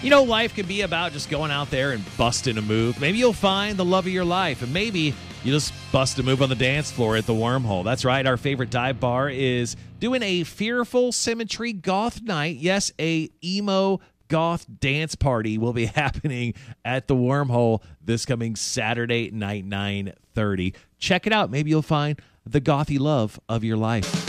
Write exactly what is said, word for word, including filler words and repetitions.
You know, life can be about just going out there and busting a move. Maybe you'll find the love of your life, and maybe you just bust a move on the dance floor at the Wormhole. That's right. Our favorite dive bar is doing a Fearful Symmetry goth night. Yes, a emo goth dance party will be happening at the Wormhole this coming Saturday night, nine thirty. Check it out. Maybe you'll find the gothy love of your life.